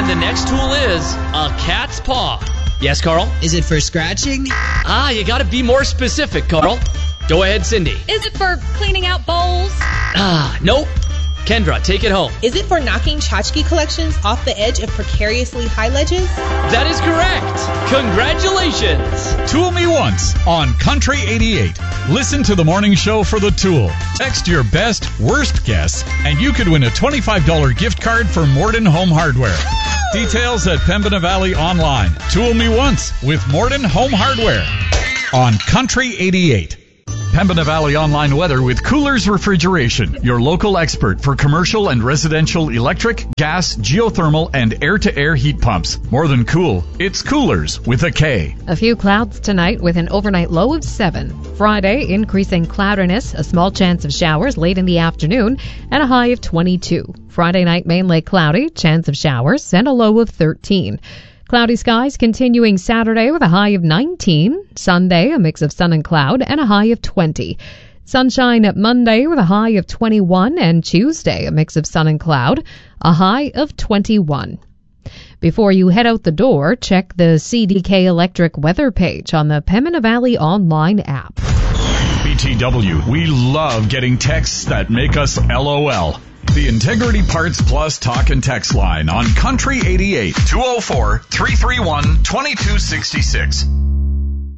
the next tool is a cat's paw. Yes, Carl? Is it for scratching? You gotta be more specific, Carl. Go ahead, Cindy. Is it for cleaning out bowls? Nope. Kendra, take it home. Is it for knocking tchotchke collections off the edge of precariously high ledges? That is correct. Congratulations. Tool Me Once on Country 88. Listen to the morning show for the tool. Text your best, worst guess, and you could win a $25 gift card for Morden Home Hardware. Details at Pembina Valley Online. Tool Me Once with Morden Home Hardware on Country 88. Pembina Valley Online weather with Coolers Refrigeration, your local expert for commercial and residential electric, gas, geothermal, and air-to-air heat pumps. More than cool, it's Coolers with a K. A few clouds tonight with an overnight low of 7. Friday, increasing cloudiness, a small chance of showers late in the afternoon, and a high of 22. Friday night mainly cloudy, chance of showers, and a low of 13. Cloudy skies continuing Saturday with a high of 19. Sunday, a mix of sun and cloud and a high of 20. Sunshine at Monday with a high of 21, and Tuesday, a mix of sun and cloud, a high of 21. Before you head out the door, check the CDK Electric weather page on the Pembina Valley Online app. BTW, we love getting texts that make us LOL. The Integrity Parts Plus talk and text line on Country 88, 204-331-2266.